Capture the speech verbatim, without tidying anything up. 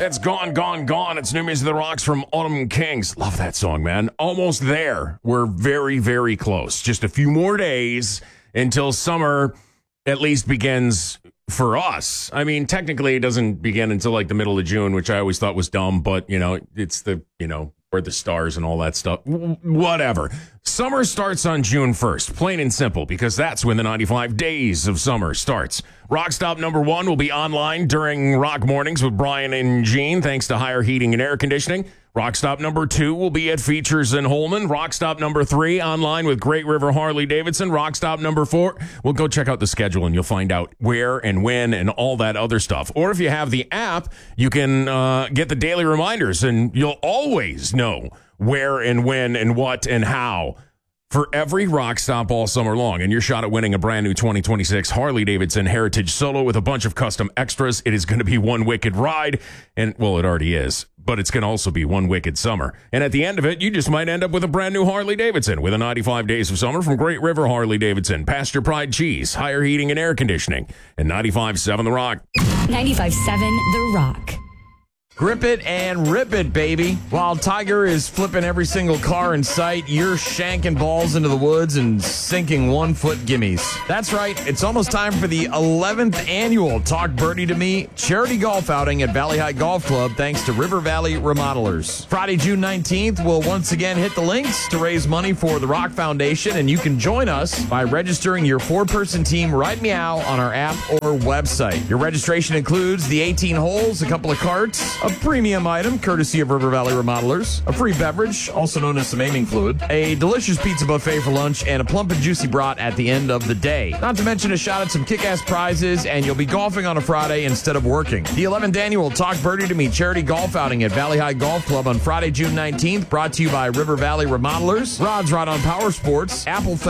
That's Gone, Gone, Gone. It's New Music of the Rocks from Autumn Kings. Love that song, man. Almost there. We're very, very close. Just a few more days until summer at least begins for us. I mean, technically it doesn't begin until like the middle of June, which I always thought was dumb, but, you know, it's the, you know, where the stars and all that stuff. W- whatever. Summer starts on June first, plain and simple, because that's when the ninety-five days of summer starts. Rock Stop number one will be online during Rock Mornings with Brian and Gene, thanks to Higher Heating and Air Conditioning. Rock Stop number two will be at Features in Holman. Rock Stop number three online with Great River Harley Davidson. Rock Stop number four, well, go check out the schedule and you'll find out where and when and all that other stuff. Or if you have the app, you can uh, get the daily reminders and you'll always know where and when and what and how for every Rock Stop all summer long. And your shot at winning a brand new twenty twenty-six Harley Davidson Heritage Solo with a bunch of custom extras. It is going to be one wicked ride. And, well, it already is. But it's going to also be one wicked summer. And at the end of it, you just might end up with a brand new Harley Davidson with a ninety-five days of summer from Great River Harley Davidson, Pasture Pride Cheese, Higher Heating and Air Conditioning, and ninety-five point seven The Rock. ninety-five point seven The Rock. Grip it and rip it, baby. While Tiger is flipping every single car in sight, you're shanking balls into the woods and sinking one-foot gimmies. That's right. It's almost time for the eleventh annual Talk Birdie to Me charity golf outing at Valley High Golf Club, thanks to River Valley Remodelers. Friday, June nineteenth, we'll once again hit the links to raise money for the Rock Foundation, and you can join us by registering your four-person team right meow on our app or website. Your registration includes the eighteen holes, a couple of carts, a premium item courtesy of River Valley Remodelers, a free beverage, also known as some aiming fluid, a delicious pizza buffet for lunch, and a plump and juicy brat at the end of the day. Not to mention a shot at some kick-ass prizes, and you'll be golfing on a Friday instead of working. The eleventh annual Talk Birdie to Me charity golf outing at Valley High Golf Club on Friday, June nineteenth, brought to you by River Valley Remodelers, Rods Rod on Power Sports, Apple